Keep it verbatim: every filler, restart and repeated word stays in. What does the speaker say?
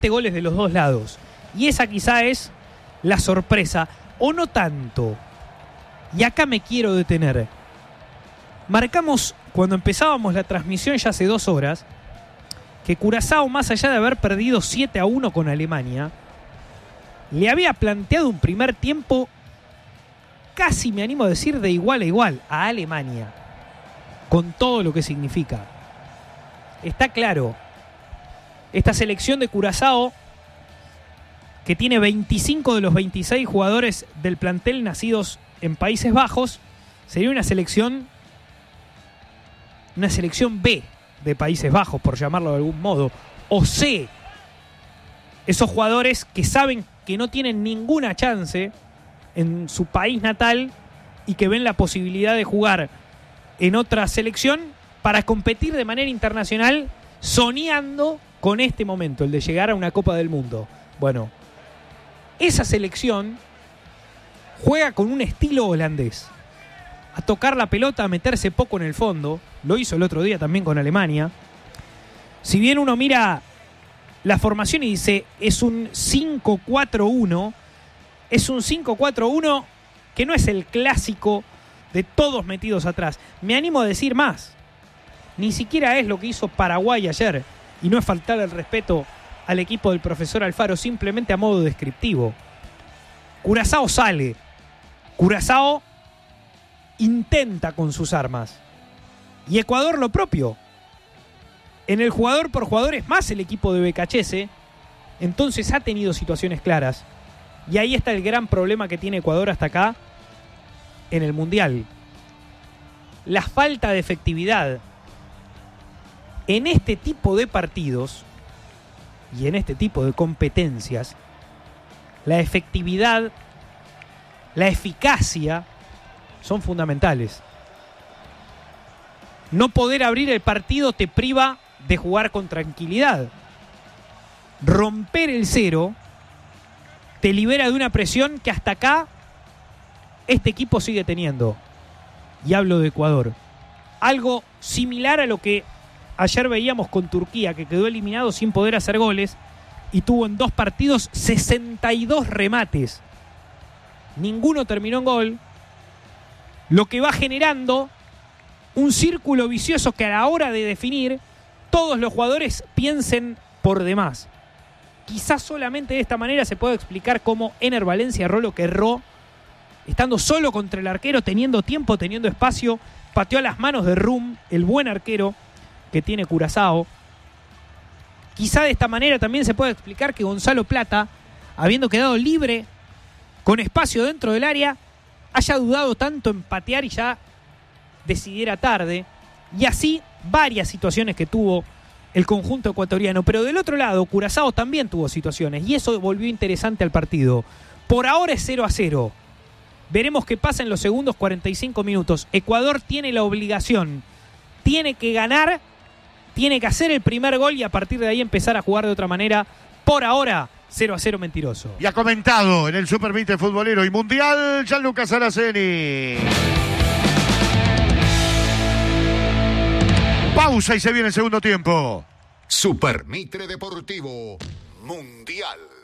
goles de los dos lados. Y esa quizá es la sorpresa, o no tanto. Y acá me quiero detener. Marcamos, cuando empezábamos la transmisión ya hace dos horas, que Curazao, más allá de haber perdido siete a uno con Alemania, le había planteado un primer tiempo, casi me animo a decir, de igual a igual a Alemania, con todo lo que significa. Está claro, esta selección de Curazao, que tiene veinticinco de los veintiséis jugadores del plantel nacidos en Países Bajos, sería una selección, una selección B de Países Bajos, por llamarlo de algún modo, o C, esos jugadores que saben que no tienen ninguna chance en su país natal y que ven la posibilidad de jugar en otra selección para competir de manera internacional, soñando con este momento, el de llegar a una Copa del Mundo. Bueno, esa selección juega con un estilo holandés, a tocar la pelota, a meterse poco en el fondo. Lo hizo el otro día también con Alemania. Si bien uno mira la formación y dice es un cinco cuatro uno, es un cinco cuatro uno que no es el clásico de todos metidos atrás. Me animo a decir más, ni siquiera es lo que hizo Paraguay ayer, y no es faltar el respeto al equipo del profesor Alfaro, simplemente a modo descriptivo. Curazao sale, Curazao intenta con sus armas, y Ecuador lo propio. En el jugador por jugador es más el equipo de Becachese, entonces ha tenido situaciones claras, y ahí está el gran problema que tiene Ecuador hasta acá en el Mundial: la falta de efectividad. En este tipo de partidos y en este tipo de competencias, la efectividad, la eficacia son fundamentales. No poder abrir el partido te priva de jugar con tranquilidad. Romper el cero te libera de una presión que hasta acá este equipo sigue teniendo. Y hablo de Ecuador. Algo similar a lo que ayer veíamos con Turquía, que quedó eliminado sin poder hacer goles y tuvo en dos partidos sesenta y dos remates. Ninguno terminó en gol, lo que va generando un círculo vicioso que a la hora de definir todos los jugadores piensen por demás. Quizás solamente de esta manera se puede explicar cómo Ener Valencia erró lo que erró, estando solo contra el arquero, teniendo tiempo, teniendo espacio, pateó a las manos de Rum, el buen arquero que tiene Curazao. Quizá de esta manera también se puede explicar que Gonzalo Plata, habiendo quedado libre con espacio dentro del área, haya dudado tanto en patear y ya decidiera tarde, y así varias situaciones que tuvo el conjunto ecuatoriano. Pero del otro lado, Curazao también tuvo situaciones, y eso volvió interesante al partido. Por ahora es cero a cero. Veremos qué pasa en los segundos cuarenta y cinco minutos. Ecuador tiene la obligación, tiene que ganar, tiene que hacer el primer gol y a partir de ahí empezar a jugar de otra manera. Por ahora, cero a cero mentiroso. Y ha comentado en el Super veinte Futbolero y Mundial, Gianluca Saraceni. Pausa y se viene el segundo tiempo. Super Mitre Deportivo Mundial.